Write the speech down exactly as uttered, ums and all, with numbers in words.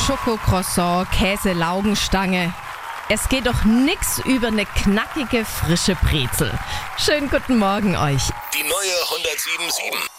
Schokocroissant, Käse-Laugenstange. Es geht doch nix über eine knackige, frische Brezel. Schönen guten Morgen euch. Die neue hundertsieben Komma sieben.